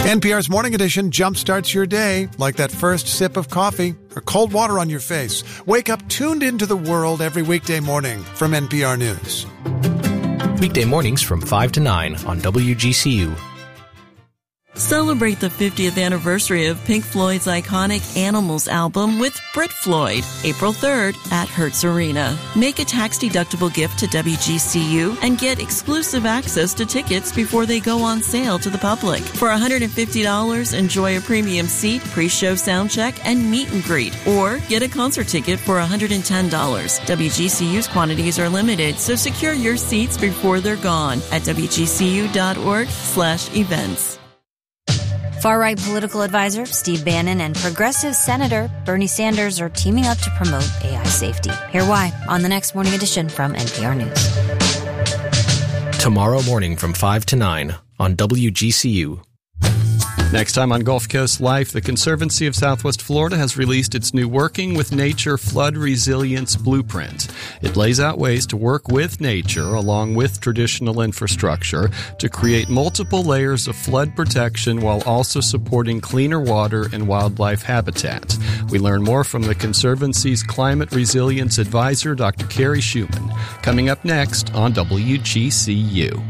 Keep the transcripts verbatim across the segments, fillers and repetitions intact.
N P R's Morning Edition jumpstarts your day like that first sip of coffee or cold water on your face. Wake up tuned into the world every weekday morning from N P R News. Weekday mornings from five to nine on W G C U. Celebrate the fiftieth anniversary of Pink Floyd's iconic Animals album with Brit Floyd, April third at Hertz Arena. Make a tax-deductible gift to W G C U and get exclusive access to tickets before they go on sale to the public. For one hundred fifty dollars, enjoy a premium seat, pre-show sound check, and meet and greet. Or get a concert ticket for one hundred ten dollars. W G C U's quantities are limited, so secure your seats before they're gone at W G C U dot org slash events. Far-right political advisor Steve Bannon and progressive Senator Bernie Sanders are teaming up to promote A I safety. Hear why on the next Morning Edition from N P R News. Tomorrow morning from five to nine on W G C U. Next time on Gulf Coast Life, the Conservancy of Southwest Florida has released its new Working with Nature Flood Resilience Blueprint. It lays out ways to work with nature along with traditional infrastructure to create multiple layers of flood protection while also supporting cleaner water and wildlife habitat. We learn more from the Conservancy's Climate Resilience Advisor, Doctor Carrie Schumann, coming up next on W G C U.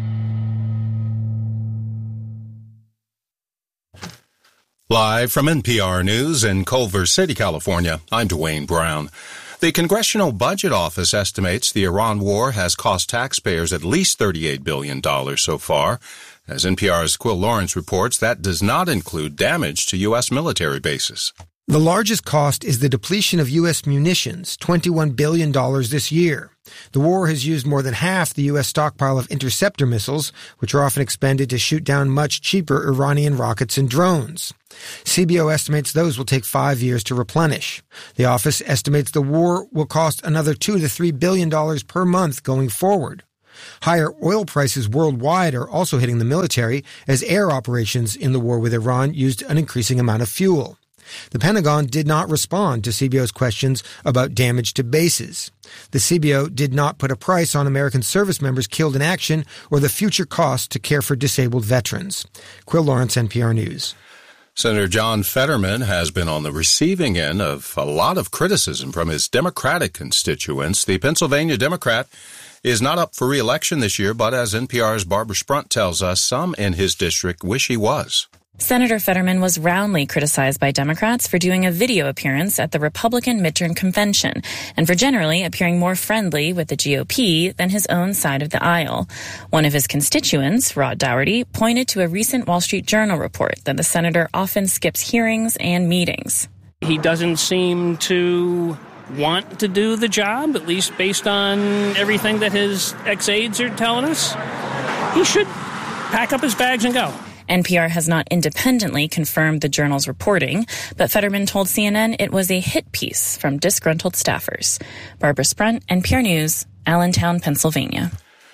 Live from N P R News in Culver City, California, I'm Dwayne Brown. The Congressional Budget Office estimates the Iran war has cost taxpayers at least thirty-eight billion dollars so far. As N P R's Quill Lawrence reports, that does not include damage to U S military bases. The largest cost is the depletion of U S munitions, twenty-one billion dollars this year. The war has used more than half the U S stockpile of interceptor missiles, which are often expended to shoot down much cheaper Iranian rockets and drones. C B O estimates those will take five years to replenish. The office estimates the war will cost another two to three billion dollars per month going forward. Higher oil prices worldwide are also hitting the military as air operations in the war with Iran used an increasing amount of fuel. The Pentagon did not respond to C B O's questions about damage to bases. The C B O did not put a price on American service members killed in action or the future cost to care for disabled veterans. Quill Lawrence, N P R News. Senator John Fetterman has been on the receiving end of a lot of criticism from his Democratic constituents. The Pennsylvania Democrat is not up for re-election this year, but as N P R's Barbara Sprunt tells us, some in his district wish he was. Senator Fetterman was roundly criticized by Democrats for doing a video appearance at the Republican midterm convention and for generally appearing more friendly with the G O P than his own side of the aisle. One of his constituents, Rod Dougherty, pointed to a recent Wall Street Journal report that the senator often skips hearings and meetings. He doesn't seem to want to do the job, at least based on everything that his ex-aides are telling us. He should pack up his bags and go. N P R has not independently confirmed the Journal's reporting, but Fetterman told C N N it was a hit piece from disgruntled staffers. Barbara Sprunt, N P R News, Allentown, Pennsylvania.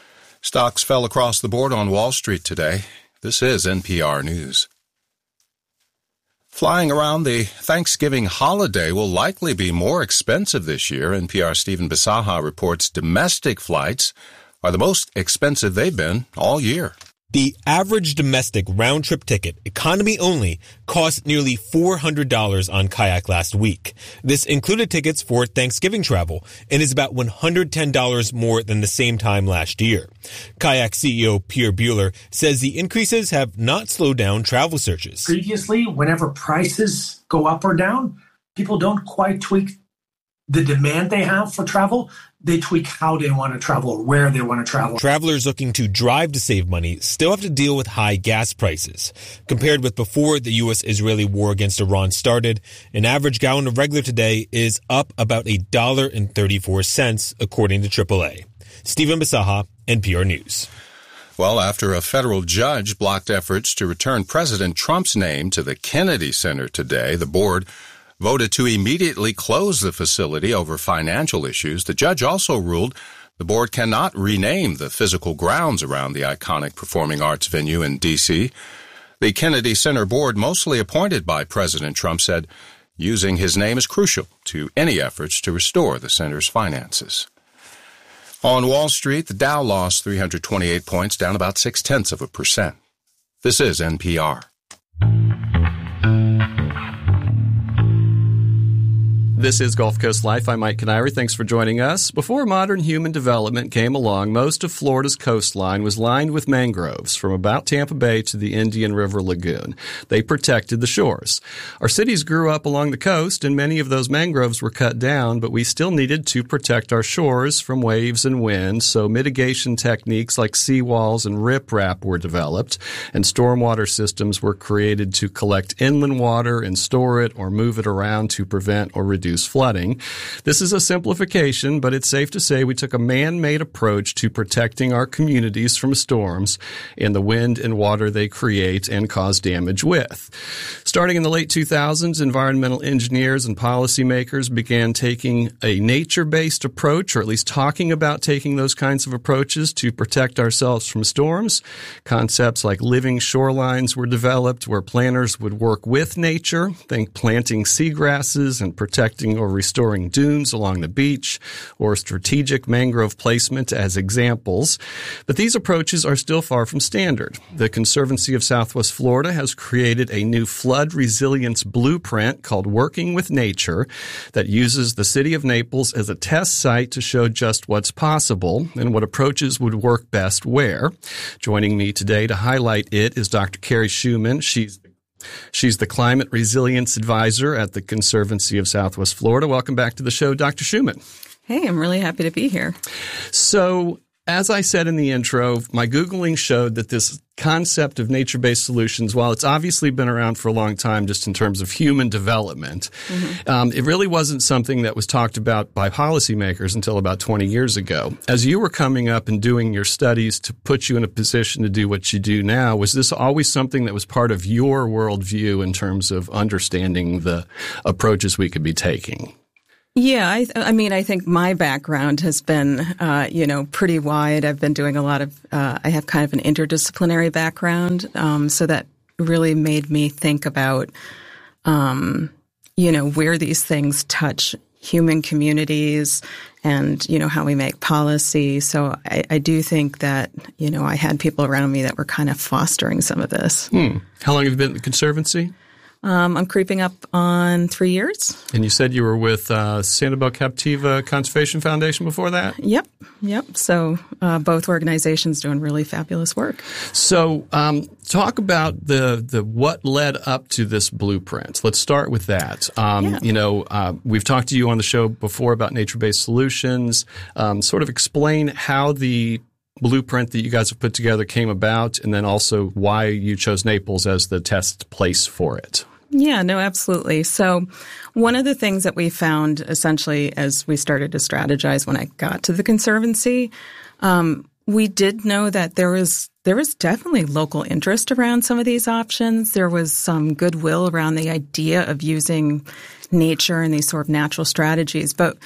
Stocks fell across the board on Wall Street today. This is N P R News. Flying around the Thanksgiving holiday will likely be more expensive this year. N P R's Stephen Bisaha reports domestic flights are the most expensive they've been all year. The average domestic round-trip ticket, economy only, cost nearly four hundred dollars on Kayak last week. This included tickets for Thanksgiving travel and is about one hundred ten dollars more than the same time last year. Kayak C E O Pierre Bueller says the increases have not slowed down travel searches. Previously, whenever prices go up or down, people don't quite tweak the demand they have for travel. They tweak how they want to travel or where they want to travel. Travelers looking to drive to save money still have to deal with high gas prices. Compared with before the U S-Israeli war against Iran started, an average gallon of regular today is up about one dollar and thirty-four cents, according to triple A. Stephen Bisaha, N P R News. Well, after a federal judge blocked efforts to return President Trump's name to the Kennedy Center today, the board voted to immediately close the facility over financial issues. The judge also ruled the board cannot rename the physical grounds around the iconic performing arts venue in D C. The Kennedy Center board, mostly appointed by President Trump, said using his name is crucial to any efforts to restore the center's finances. On Wall Street, the Dow lost three hundred twenty-eight points, down about six-tenths of a percent. This is N P R. This is Gulf Coast Life. I'm Mike Canary. Thanks for joining us. Before modern human development came along, most of Florida's coastline was lined with mangroves from about Tampa Bay to the Indian River Lagoon. They protected the shores. Our cities grew up along the coast, and many of those mangroves were cut down, but we still needed to protect our shores from waves and wind, so mitigation techniques like seawalls and riprap were developed, and stormwater systems were created to collect inland water and store it or move it around to prevent or reduce reduce flooding. This is a simplification, but it's safe to say we took a man-made approach to protecting our communities from storms and the wind and water they create and cause damage with. Starting in the late two thousands, environmental engineers and policymakers began taking a nature-based approach, or at least talking about taking those kinds of approaches to protect ourselves from storms. Concepts like living shorelines were developed where planners would work with nature, think planting seagrasses and protecting or restoring dunes along the beach, or strategic mangrove placement as examples. But these approaches are still far from standard. The Conservancy of Southwest Florida has created a new flood resilience blueprint called Working with Nature that uses the city of Naples as a test site to show just what's possible and what approaches would work best where. Joining me today to highlight it is Doctor Carrie Schumann. She's She's the Climate Resilience Advisor at the Conservancy of Southwest Florida. Welcome back to the show, Doctor Schumann. Hey, I'm really happy to be here. So, as I said in the intro, my Googling showed that this concept of nature-based solutions, while it's obviously been around for a long time just in terms of human development, mm-hmm. um, it really wasn't something that was talked about by policymakers until about twenty years ago. As you were coming up and doing your studies to put you in a position to do what you do now, was this always something that was part of your worldview in terms of understanding the approaches we could be taking? Yeah, I, I mean, I think my background has been, uh, you know, pretty wide. I've been doing a lot of, uh, I have kind of an interdisciplinary background, um, so that really made me think about, um, you know, where these things touch human communities and, you know, how we make policy. So I, I do think that, you know, I had people around me that were kind of fostering some of this. Hmm. How long have you been at the Conservancy? Um, I'm creeping up on three years. And you said you were with uh, Sanibel Captiva Conservation Foundation before that? Yep, yep. So uh, both organizations doing really fabulous work. So um, talk about the the what led up to this blueprint. Let's start with that. Um, yeah. You know, uh, we've talked to you on the show before about nature-based solutions. Um, sort of explain how the blueprint that you guys have put together came about, and then also why you chose Naples as the test place for it. Yeah, no, absolutely. So one of the things that we found essentially as we started to strategize when I got to the Conservancy, um, we did know that there was there was definitely local interest around some of these options. There was some goodwill around the idea of using nature and these sort of natural strategies. But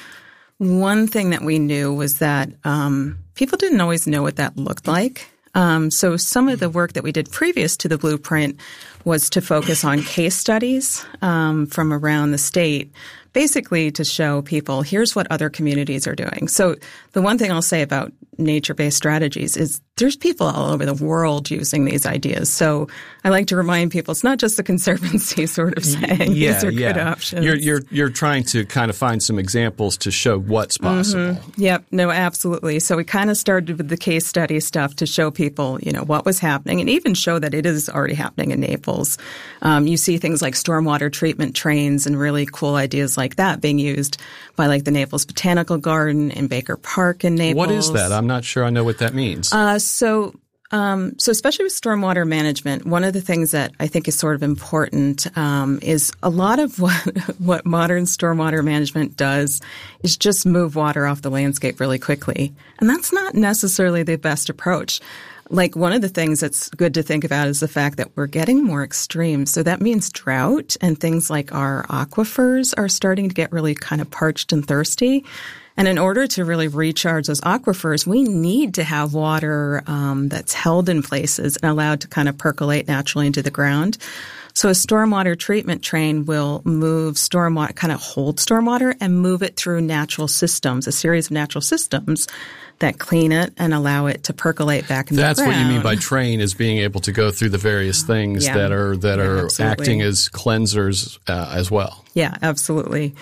one thing that we knew was that um, people didn't always know what that looked like. Um, so some of the work that we did previous to the blueprint was to focus on case studies um, from around the state, basically to show people here's what other communities are doing. So the one thing I'll say about nature-based strategies is there's people all over the world using these ideas. So I like to remind people it's not just the Conservancy sort of saying yeah, these are yeah. good options. You're, you're, you're trying to kind of find some examples to show what's possible. Mm-hmm. Yep. No, absolutely. So we kind of started with the case study stuff to show people, you know, what was happening and even show that it is already happening in Naples. Um, you see things like stormwater treatment trains and really cool ideas like that being used by like the Naples Botanical Garden and Baker Park in Naples. What is that? I'm not sure I know what that means. Uh, so, um, so especially with stormwater management, one of the things that I think is sort of important um, is a lot of what what modern stormwater management does is just move water off the landscape really quickly, and that's not necessarily the best approach. Like one of the things that's good to think about is the fact that we're getting more extreme. So that means drought and things like our aquifers are starting to get really kind of parched and thirsty. And in order to really recharge those aquifers, we need to have water um, that's held in places and allowed to kind of percolate naturally into the ground. So a stormwater treatment train will move stormwater, kind of hold stormwater and move it through natural systems, a series of natural systems that clean it and allow it to percolate back in the ground. That's what you mean by train, is being able to go through the various things yeah. that are that yeah, are absolutely. acting as cleansers uh, as well. Yeah, absolutely.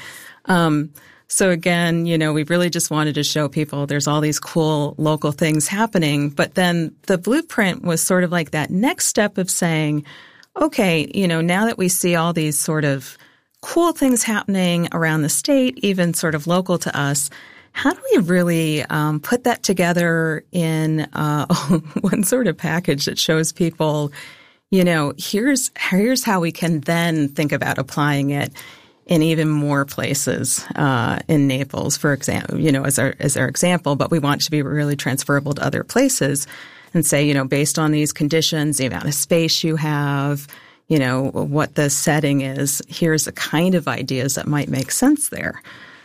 Um, so again, you know, we really just wanted to show people there's all these cool local things happening. But then the blueprint was sort of like that next step of saying, okay, you know, now that we see all these sort of cool things happening around the state, even sort of local to us, how do we really um, put that together in uh, one sort of package that shows people, you know, here's here's how we can then think about applying it in even more places uh, in Naples, for example, you know, as our as our example. But we want it to be really transferable to other places, and say, you know, based on these conditions, the amount of space you have, you know, what the setting is, here's the kind of ideas that might make sense there.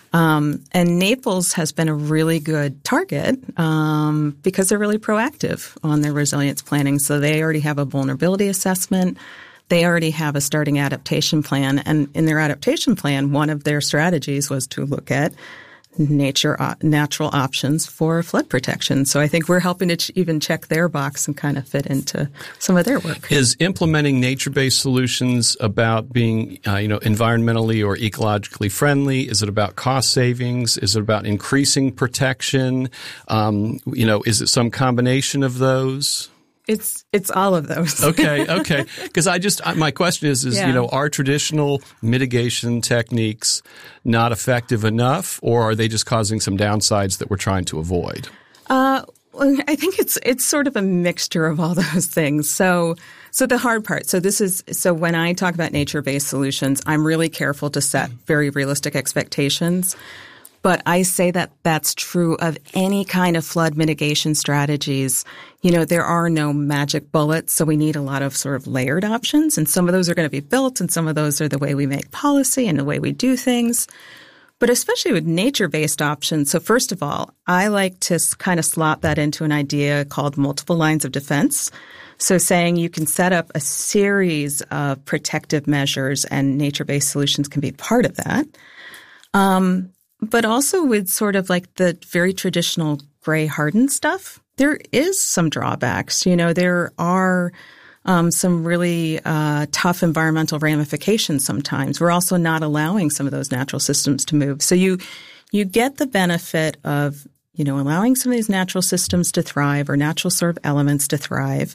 Um, and Naples has been a really good target um, because they're really proactive on their resilience planning. So they already have a vulnerability assessment. They already have a starting adaptation plan. And in their adaptation plan, one of their strategies was to look at nature, uh, natural options for flood protection. So I think we're helping to ch- even check their box and kind of fit into some of their work. Is implementing nature-based solutions about being, uh, you know, environmentally or ecologically friendly? Is it about cost savings? Is it about increasing protection? Um, you know, is it some combination of those? It's it's all of those. Okay, okay. Because I just my question is is yeah. you know, are traditional mitigation techniques not effective enough, or are they just causing some downsides that we're trying to avoid? Uh, well, I think it's it's sort of a mixture of all those things. So so the hard part. So this is so when I talk about nature-based solutions, I'm really careful to set very realistic expectations. But I say that that's true of any kind of flood mitigation strategies. You know, there are no magic bullets, so we need a lot of sort of layered options. And some of those are going to be built, and some of those are the way we make policy and the way we do things. But especially with nature-based options, so first of all, I like to kind of slot that into an idea called multiple lines of defense. So saying you can set up a series of protective measures, and nature-based solutions can be part of that. Um But also with sort of like the very traditional gray hardened stuff, there is some drawbacks. You know, there are um, some really uh, tough environmental ramifications sometimes. We're also not allowing some of those natural systems to move. So you you get the benefit of, you know, allowing some of these natural systems to thrive, or natural sort of elements to thrive.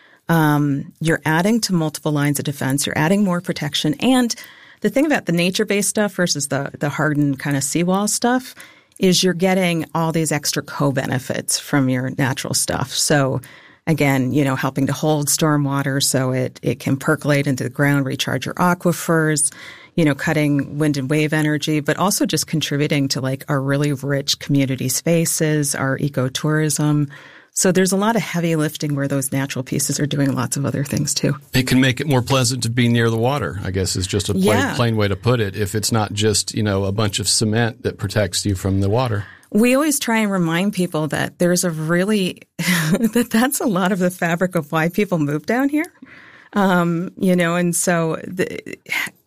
Um, you're adding to multiple lines of defense. You're adding more protection. And the thing about the nature-based stuff versus the the hardened kind of seawall stuff is you're getting all these extra co-benefits from your natural stuff. So again, you know, helping to hold stormwater so it, it can percolate into the ground, recharge your aquifers, you know, cutting wind and wave energy, but also just contributing to like our really rich community spaces, our ecotourism. So there's a lot of heavy lifting where those natural pieces are doing lots of other things too. It can make it more pleasant to be near the water, I guess is just a plain, yeah. plain way to put it, if it's not just, you know, a bunch of cement that protects you from the water. We always try and remind people that there's a really – that that's a lot of the fabric of why people move down here. Um, you know, and so the,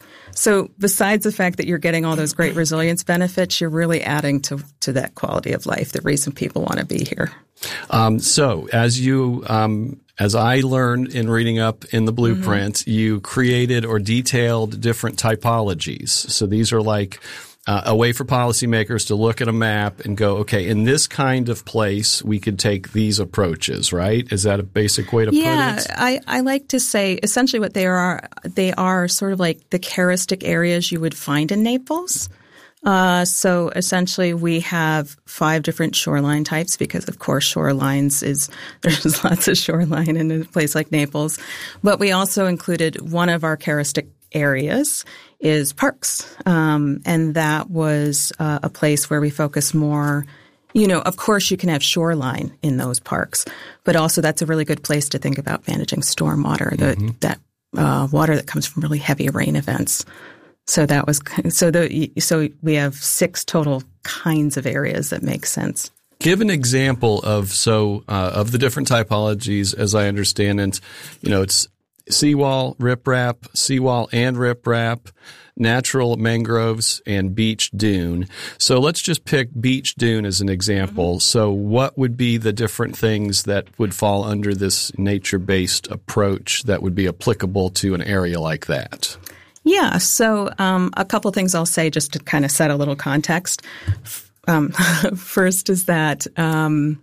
so besides the fact that you're getting all those great resilience benefits, you're really adding to, to that quality of life, the reason people want to be here. Um, so as you, um, as I learned in reading up in the blueprint, mm-hmm. you created or detailed different typologies. So these are like uh, a way for policymakers to look at a map and go, okay, in this kind of place, we could take these approaches, right? Is that a basic way to yeah, put it? Yeah, I, I like to say essentially what they are, they are sort of like the charistic areas you would find in Naples. Uh, so essentially we have five different shoreline types because, of course, shorelines is – there's lots of shoreline in a place like Naples. But we also included one of our charistic areas is parks. Um, and that was uh, a place where we focus more – you know, of course, you can have shoreline in those parks, but also that's a really good place to think about managing stormwater, mm-hmm. the, that uh, water that comes from really heavy rain events. So that was so the so we have six total kinds of areas that make sense. Give an example of so uh, of the different typologies, as I understand it. You know, it's seawall, riprap, seawall and riprap, natural mangroves, and beach dune. So let's just pick beach dune as an example. Mm-hmm. So what would be the different things that would fall under this nature-based approach that would be applicable to an area like that? Yeah. So um, a couple things I'll say just to kind of set a little context. Um, first is that um,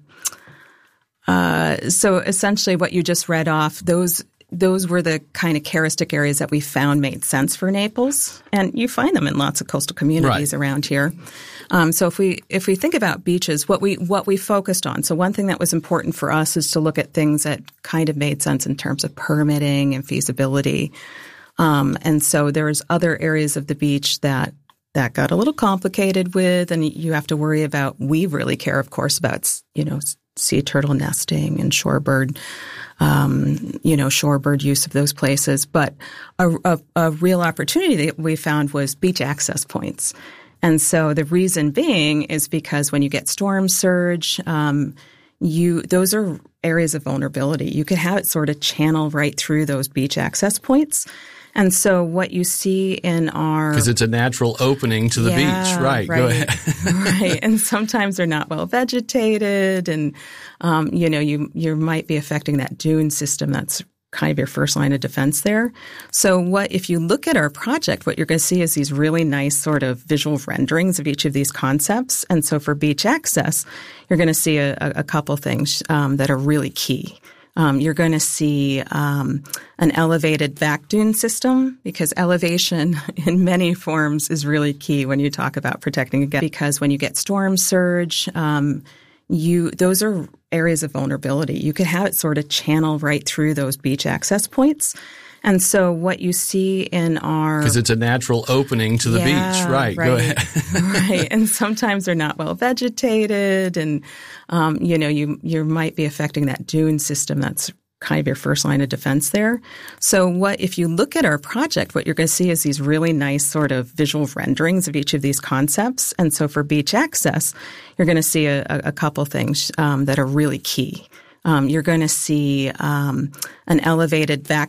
uh, so essentially what you just read off, those those were the kind of charistic areas that we found made sense for Naples, and you find them in lots of coastal communities right. around here. Um, so if we if we think about beaches, what we what we focused on. So one thing that was important for us is to look at things that kind of made sense in terms of permitting and feasibility. Um, and so there's other areas of the beach that that got a little complicated with, and you have to worry about. We really care, of course, about you know sea turtle nesting and shorebird. Um, you know, shorebird use of those places. But a, a, a real opportunity that we found was beach access points. And so the reason being is because when you get storm surge, um, you those are areas of vulnerability. You could have it sort of channel right through those beach access points. And so what you see in our – because it's a natural opening to the yeah, beach. Right. right. Go ahead. Right. And sometimes they're not well vegetated and, um, you know, you you might be affecting that dune system. That's kind of your first line of defense there. So what if you look at our project, what you're going to see is these really nice sort of visual renderings of each of these concepts. And so for beach access, you're going to see a, a couple things um, that are really key. Um, you're going to see um, an elevated vac dune system because elevation in many forms is really key when you talk about protecting against. Because when you get storm surge, um, you those are areas of vulnerability. You could have it sort of channel right through those beach access points. And so what you see in our – because it's a natural opening to the yeah, beach. Right. right. Go ahead. Right. And sometimes they're not well vegetated and, um, you know, you you might be affecting that dune system. That's kind of your first line of defense there. So what if you look at our project, what you're going to see is these really nice sort of visual renderings of each of these concepts. And so for beach access, you're going to see a, a couple things um, that are really key. Um, you're going to see um, an elevated vac